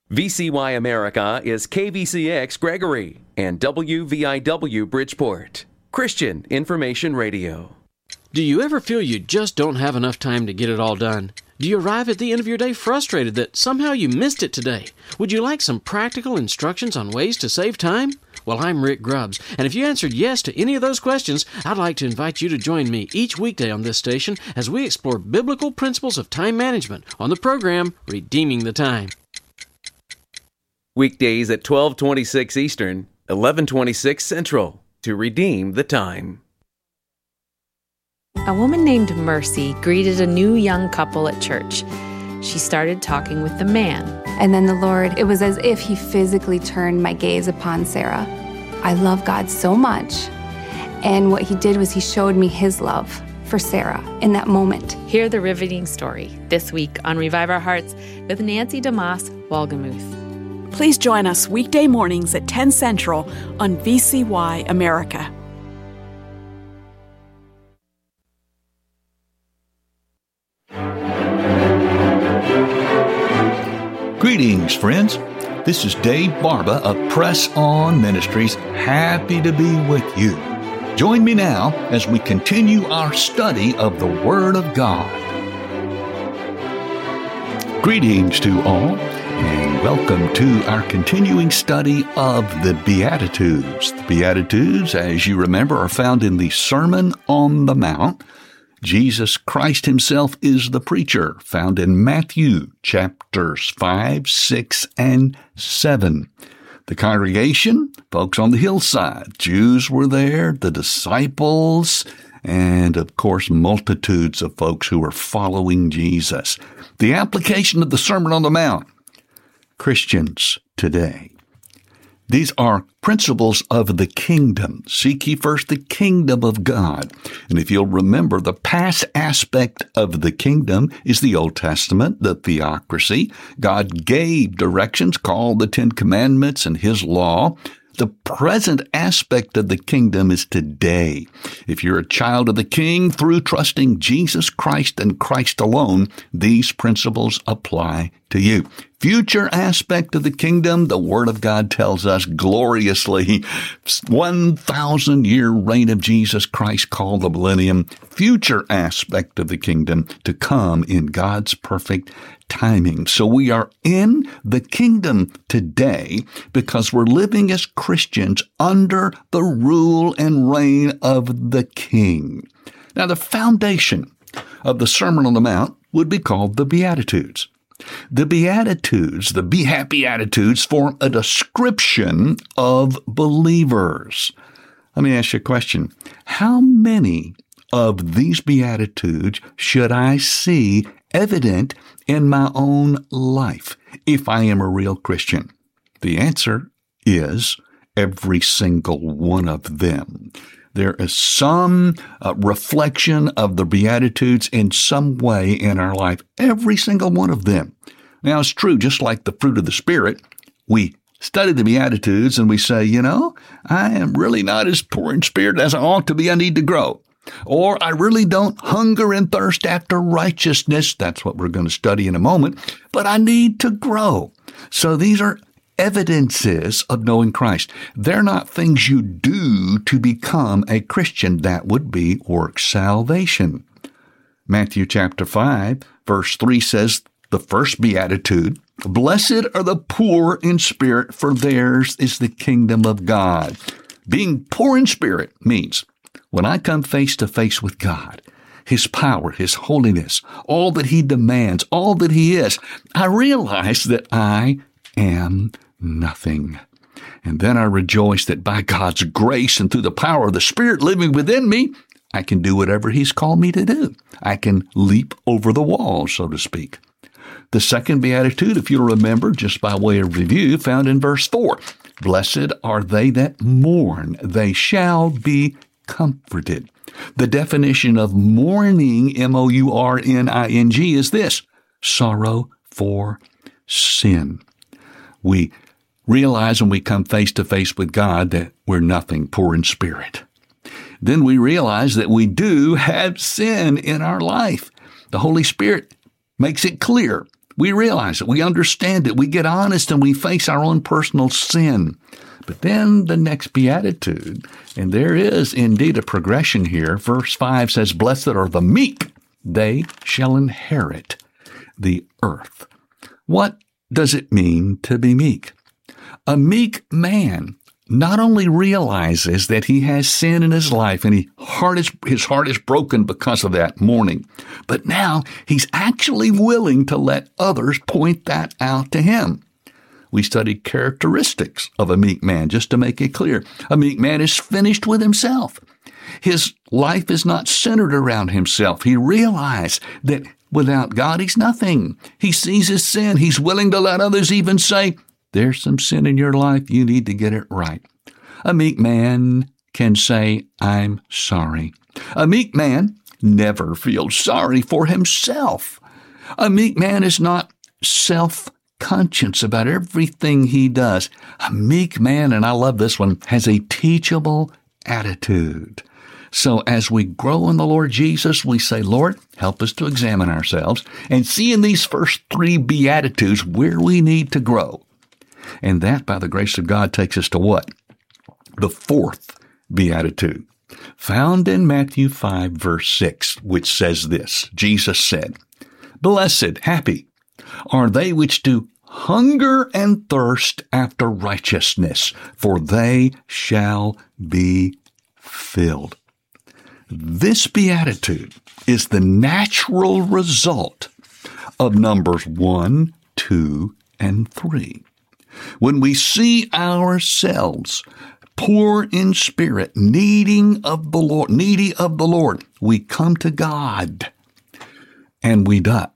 VCY America is KVCX Gregory and WVIW Bridgeport. Christian Information Radio. Do you ever feel you just don't have enough time to get it all done? Do you arrive at the end of your day frustrated that somehow you missed it today? Would you like some practical instructions on ways to save time? Well, I'm Rick Grubbs, and if you answered yes to any of those questions, I'd like to invite you to join me each weekday on this station as we explore biblical principles of time management on the program Redeeming the Time. Weekdays at 12:26 Eastern, 11:26 Central, to redeem the time. A woman named Mercy greeted a new young couple at church. She started talking with the man. And then the Lord, it was as if he physically turned my gaze upon Sarah. I love God so much. And what he did was he showed me his love for Sarah in that moment. Hear the riveting story this week on Revive Our Hearts with Nancy DeMoss Walgemuth. Please join us weekday mornings at 10 Central on VCY America. Greetings, friends. This is Dave Barba of Press On Ministries, happy to be with you. Join me now as we continue our study of the Word of God. Greetings to all, and welcome to our continuing study of the Beatitudes. The Beatitudes, as you remember, are found in the Sermon on the Mount. Jesus Christ himself is the preacher, found in Matthew chapters 5, 6, and 7. The congregation, folks on the hillside, Jews were there, the disciples, and of course multitudes of folks who were following Jesus. The application of the Sermon on the Mount. Christians today. These are principles of the kingdom. Seek ye first the kingdom of God. And if you'll remember, the past aspect of the kingdom is the Old Testament, the theocracy. God gave directions called the Ten Commandments and his law. The present aspect of the kingdom is today. If you're a child of the King, through trusting Jesus Christ and Christ alone, these principles apply to you. Future aspect of the kingdom, the Word of God tells us gloriously, 1,000-year reign of Jesus Christ called the millennium. Future aspect of the kingdom to come in God's perfect timing. So we are in the kingdom today because we're living as Christians under the rule and reign of the King. Now, the foundation of the Sermon on the Mount would be called the Beatitudes. The Beatitudes, the Be Happy attitudes, form a description of believers. Let me ask you a question. How many of these Beatitudes should I see evident in my own life if I am a real Christian? The answer is every single one of them. There is some reflection of the Beatitudes in some way in our life, every single one of them. Now, it's true, just like the fruit of the Spirit, we study the Beatitudes and we say, I am really not as poor in spirit as I ought to be. I need to grow. Or I really don't hunger and thirst after righteousness. That's what we're going to study in a moment. But I need to grow. So these are evidences of knowing Christ. They're not things you do to become a Christian. That would be work salvation. Matthew chapter 5, verse 3 says, the first beatitude, blessed are the poor in spirit, for theirs is the kingdom of God. Being poor in spirit means when I come face to face with God, his power, his holiness, all that he demands, all that he is, I realize that I am nothing. And then I rejoice that by God's grace and through the power of the Spirit living within me, I can do whatever he's called me to do. I can leap over the wall, so to speak. The second beatitude, if you'll remember, just by way of review, found in verse 4. Blessed are they that mourn, they shall be comforted. The definition of mourning, M-O-U-R-N-I-N-G, is this: sorrow for sin. We realize when we come face to face with God that we're nothing, poor in spirit. Then we realize that we do have sin in our life. The Holy Spirit makes it clear. We realize it. We understand it. We get honest and we face our own personal sin. But then the next beatitude, and there is indeed a progression here. Verse 5 says, "Blessed are the meek, they shall inherit the earth." What does it mean to be meek? A meek man not only realizes that he has sin in his life and his heart is broken because of that mourning, but now he's actually willing to let others point that out to him. We studied characteristics of a meek man just to make it clear. A meek man is finished with himself. His life is not centered around himself. He realizes that without God, he's nothing. He sees his sin. He's willing to let others even say, "There's some sin in your life. You need to get it right." A meek man can say, "I'm sorry." A meek man never feels sorry for himself. A meek man is not self-conscious about everything he does. A meek man, and I love this one, has a teachable attitude. So as we grow in the Lord Jesus, we say, "Lord, help us to examine ourselves and see in these first 3 Beatitudes where we need to grow." And that, by the grace of God, takes us to what? The 4th Beatitude, found in Matthew 5, verse 6, which says this. Jesus said, "Blessed, happy, are they which do hunger and thirst after righteousness, for they shall be filled." This beatitude is the natural result of numbers 1, 2, and 3. When we see ourselves poor in spirit, needy of the Lord, we come to God and we die.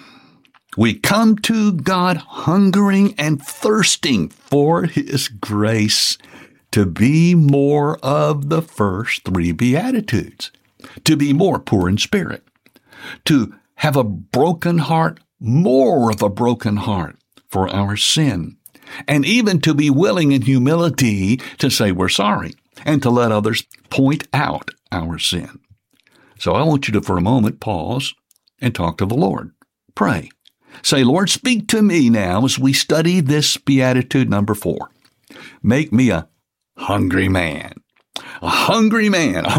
We come to God hungering and thirsting for His grace to be more of the first 3 Beatitudes, to be more poor in spirit, to have a broken heart, more of a broken heart for our sin, and even to be willing in humility to say we're sorry and to let others point out our sin. So I want you to, for a moment, pause and talk to the Lord. Pray. Say, "Lord, speak to me now as we study this Beatitude number 4. Make me a hungry man, a hungry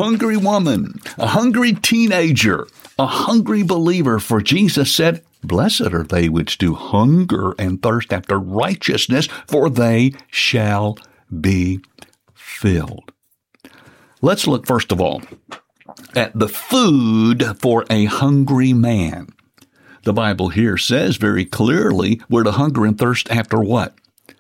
woman, a hungry teenager, a hungry believer." For Jesus said, "Blessed are they which do hunger and thirst after righteousness, for they shall be filled." Let's look first of all at the food for a hungry man. The Bible here says very clearly we're to hunger and thirst after what?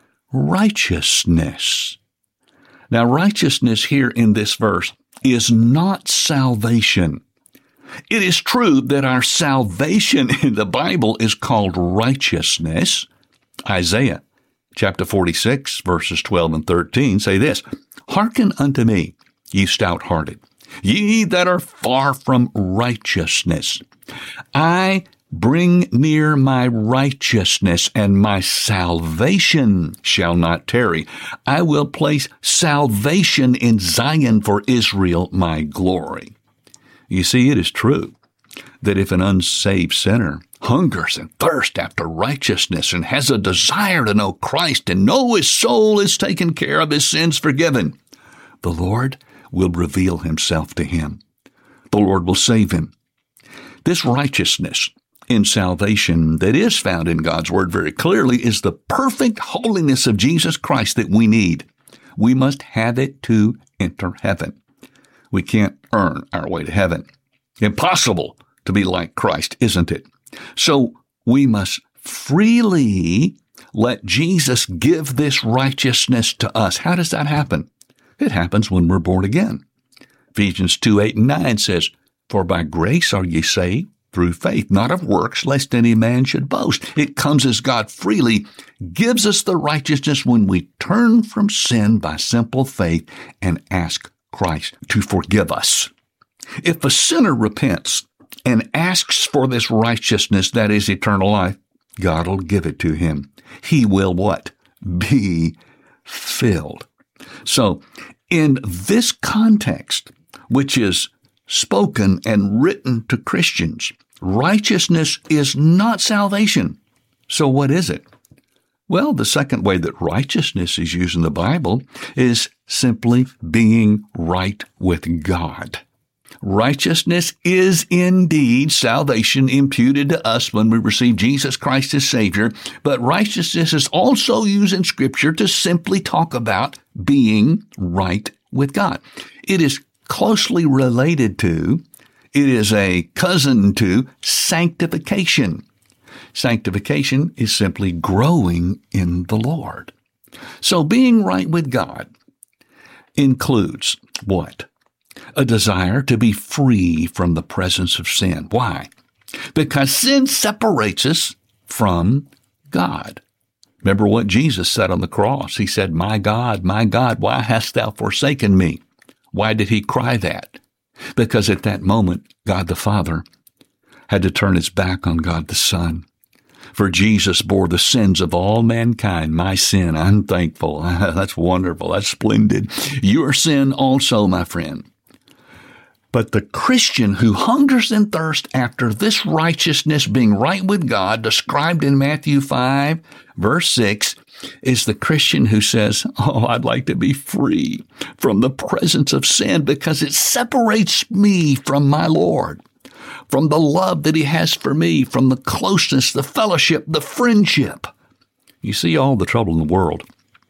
Righteousness. Now, righteousness here in this verse is not salvation. It is true that our salvation in the Bible is called righteousness. Isaiah chapter 46, verses 12 and 13 say this, "Hearken unto me, ye stout-hearted, ye that are far from righteousness. I bring near my righteousness, and my salvation shall not tarry. I will place salvation in Zion for Israel, my glory." You see, it is true that if an unsaved sinner hungers and thirsts after righteousness and has a desire to know Christ and know his soul is taken care of, his sins forgiven, the Lord will reveal himself to him. The Lord will save him. This righteousness in salvation that is found in God's Word very clearly is the perfect holiness of Jesus Christ that we need. We must have it to enter heaven. We can't earn our way to heaven. Impossible to be like Christ, isn't it? So we must freely let Jesus give this righteousness to us. How does that happen? It happens when we're born again. Ephesians 2, 8 and 9 says, "For by grace are ye saved, through faith, not of works, lest any man should boast." It comes as God freely gives us the righteousness when we turn from sin by simple faith and ask Christ to forgive us. If a sinner repents and asks for this righteousness that is eternal life, God will give it to him. He will what? Be filled. So, in this context, which is spoken and written to Christians, righteousness is not salvation. So what is it? Well, the second way that righteousness is used in the Bible is simply being right with God. Righteousness is indeed salvation imputed to us when we receive Jesus Christ as Savior, but righteousness is also used in Scripture to simply talk about being right with God. It is closely related to, it is a cousin to sanctification. Sanctification is simply growing in the Lord. So being right with God includes what? A desire to be free from the presence of sin. Why? Because sin separates us from God. Remember what Jesus said on the cross. He said, my God, why hast thou forsaken me? Why did he cry that? Because at that moment, God the Father had to turn his back on God the Son. For Jesus bore the sins of all mankind, my sin. I'm thankful. That's wonderful. That's splendid. Your sin also, my friend. But the Christian who hungers and thirsts after this righteousness, being right with God, described in Matthew 5, verse 6, is the Christian who says, I'd like to be free from the presence of sin because it separates me from my Lord, from the love that he has for me, from the closeness, the fellowship, the friendship. You see, all the trouble in the world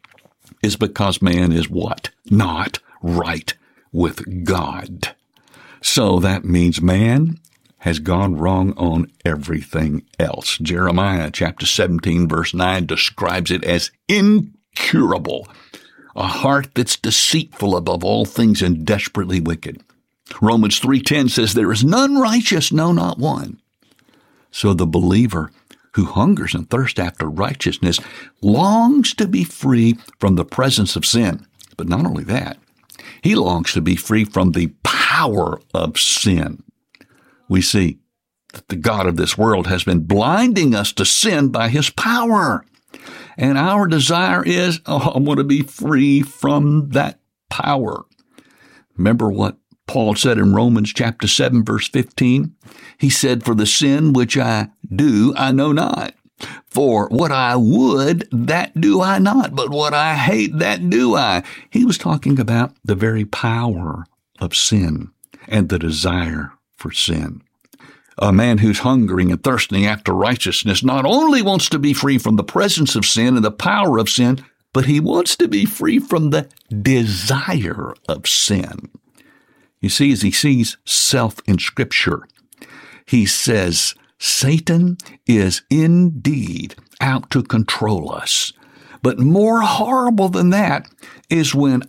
is because man is what? Not right with God. So that means man has gone wrong on everything else. Jeremiah chapter 17 verse 9 describes it as incurable, a heart that's deceitful above all things and desperately wicked. Romans 3:10 says, there is none righteous, no, not one. So the believer who hungers and thirsts after righteousness longs to be free from the presence of sin. But not only that, he longs to be free from the power of sin. We see that the God of this world has been blinding us to sin by his power. And our desire is, I want to be free from that power. Remember what Paul said in Romans chapter 7, verse 15? He said, for the sin which I do, I know not. For what I would, that do I not. But what I hate, that do I. He was talking about the very power of sin and the desire for sin. A man who's hungering and thirsting after righteousness not only wants to be free from the presence of sin and the power of sin, but he wants to be free from the desire of sin. You see, as he sees self in Scripture, he says, Satan is indeed out to control us. But more horrible than that is when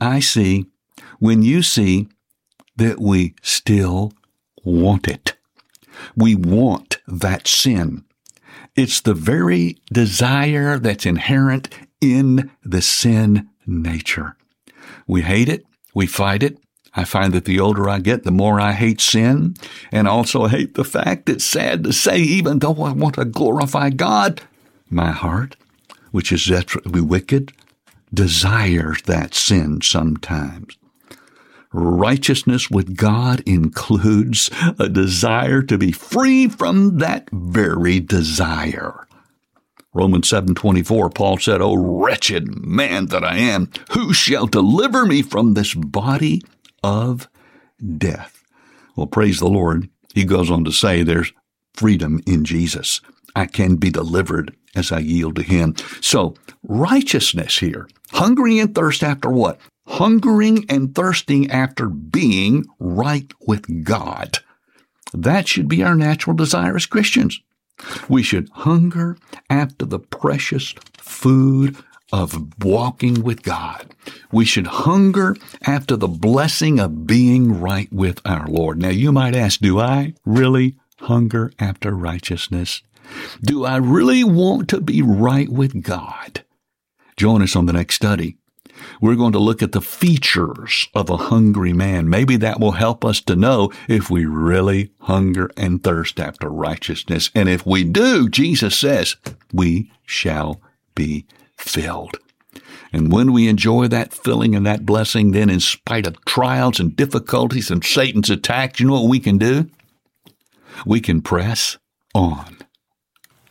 you see that we still want it. We want that sin. It's the very desire that's inherent in the sin nature. We hate it. We fight it. I find that the older I get, the more I hate sin, and also hate the fact that, sad to say, even though I want to glorify God, my heart, which is desperately wicked, desires that sin sometimes. Righteousness with God includes a desire to be free from that very desire. Romans 7:24, Paul said, O wretched man that I am, who shall deliver me from this body of death? Well, praise the Lord. He goes on to say there's freedom in Jesus. I can be delivered as I yield to him. So righteousness here, hungering and thirst after what? Hungering and thirsting after being right with God. That should be our natural desire as Christians. We should hunger after the precious food of walking with God. We should hunger after the blessing of being right with our Lord. Now, you might ask, do I really hunger after righteousness? Do I really want to be right with God? Join us on the next study. We're going to look at the features of a hungry man. Maybe that will help us to know if we really hunger and thirst after righteousness. And if we do, Jesus says, we shall be filled. And when we enjoy that filling and that blessing, then in spite of trials and difficulties and Satan's attacks, you know what we can do? We can press on.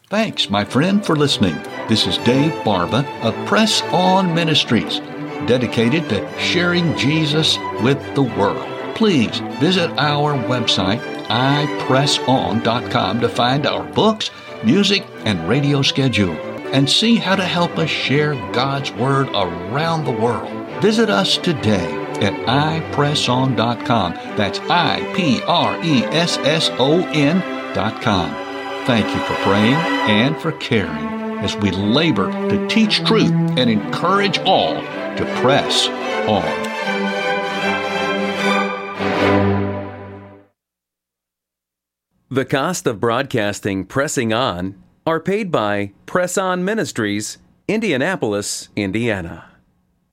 Thanks, my friend, for listening. This is Dave Barba of Press On Ministries, dedicated to sharing Jesus with the world. Please visit our website, ipresson.com, to find our books, music, and radio schedule, and see how to help us share God's Word around the world. Visit us today at ipresson.com. That's ipresson.com. Thank you for praying and for caring as we labor to teach truth and encourage all to press on. The cost of broadcasting Pressing On are paid by Press On Ministries, Indianapolis, Indiana.